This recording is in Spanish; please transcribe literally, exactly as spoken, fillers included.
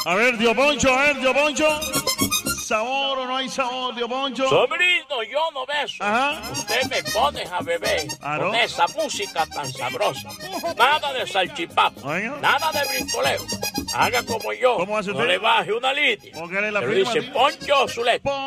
A ver, Dio Poncho, a ver, Dio Poncho. ¿Sabor o no hay sabor, Dio Poncho? Sobrino, yo no beso. Ajá. Usted me pone a beber ¿Ah, no? con esa música tan sabrosa. Nada de salchipapa, Oiga. nada de brincoleo. Haga como yo. ¿Cómo hace No usted? le baje una línea. Póngale la Pero firma, dice tío. Poncho Zuleta.